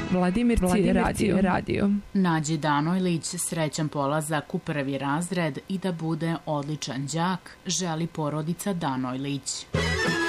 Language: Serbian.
Vladimirci radio. Nađi Danojlić srećan polazak u prvi razred i da bude odličan đak želi porodica Danojlić.